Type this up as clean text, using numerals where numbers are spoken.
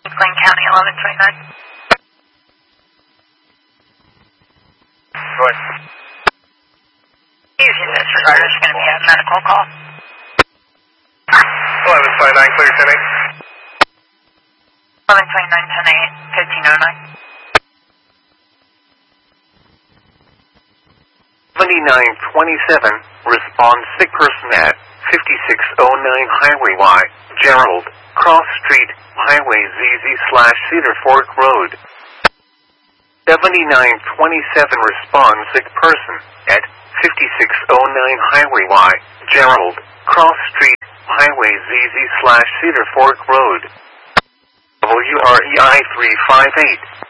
Glenn County, 1129. Roy. Usually disregard is going to be a medical call. 1129, clear 10-8. 1129, 10-8, 1509. 7927, respond sick person at 5609 Highway Y, Gerald, Cross Street, Highway ZZ/Cedar Fork Road. 7927, respond sick person at 5609 Highway Y, Gerald, Cross Street, Highway ZZ/Cedar Fork Road. WREI 358.